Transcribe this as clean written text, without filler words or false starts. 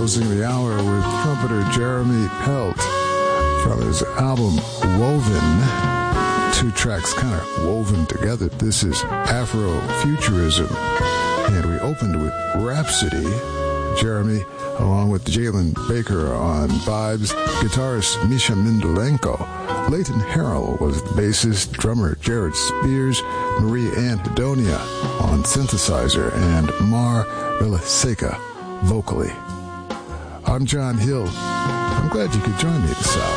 closing the hour with trumpeter Jeremy Pelt from his album Woven. Two tracks kind of woven together. This is Afrofuturism. And we opened with Rhapsody. Jeremy, along with Jalen Baker on vibes, guitarist Misha Mindelenko. Leighton Harrell was the bassist, drummer Jared Spears, Marie Ann Hedonia on synthesizer, and Mar Villaseca vocally. I'm John Hill. I'm glad you could join me this hour.